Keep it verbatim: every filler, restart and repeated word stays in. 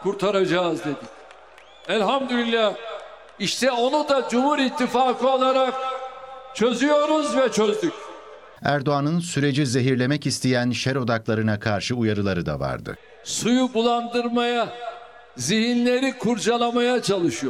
kurtaracağız dedik. Elhamdülillah işte onu da Cumhur İttifakı olarak çözüyoruz ve çözdük. Erdoğan'ın süreci zehirlemek isteyen şer odaklarına karşı uyarıları da vardı. Suyu bulandırmaya, zihinleri kurcalamaya çalışıyor.